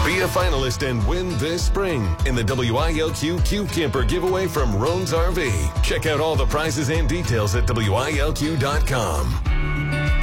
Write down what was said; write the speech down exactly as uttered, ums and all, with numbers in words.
Be a finalist and win this spring in the W I L Q Cube Camper giveaway from Roan's R V. Check out all the prizes and details at W I L Q dot com.